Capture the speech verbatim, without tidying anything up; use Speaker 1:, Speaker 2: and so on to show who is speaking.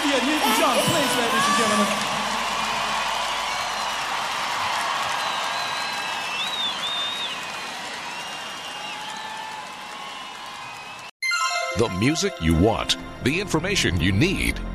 Speaker 1: Olivia Newton-John, please, ladies and gentlemen.
Speaker 2: The music you want, the information you need.